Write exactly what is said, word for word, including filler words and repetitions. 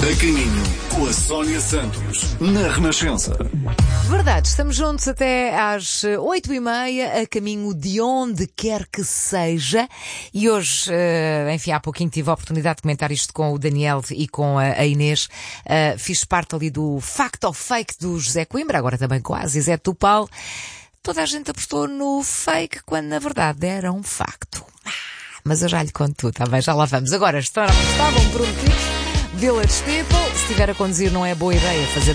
A caminho com a Sónia Santos, na Renascença. Verdade, estamos juntos até às oito e meia, a caminho de onde quer que seja. E hoje, enfim, há pouquinho tive a oportunidade de comentar isto com o Daniel e com a Inês. Fiz parte ali do Fact or Fake do José Coimbra, agora também com a Zizé Tupal. Toda a gente apostou no fake quando na verdade era um facto. Mas eu já lhe conto tudo, tá bem? Já lá vamos. Agora, estavam prometidos, Village People. Se estiver a conduzir não é boa ideia fazer